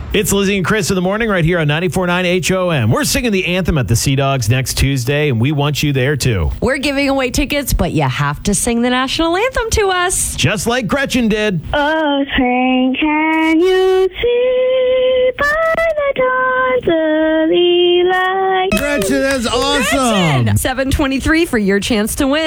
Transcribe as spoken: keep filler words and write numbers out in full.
It's Lizzie and Chris in the morning right here on ninety-four point nine H O M. We're singing the anthem at the Sea Dogs next Tuesday, and we want you there too. We're giving away tickets, but you have to sing the national anthem to us. Just like Gretchen did. Oh, train, can you see by the dawn's early light? Gretchen, that's awesome. seven twenty-three for your chance to win.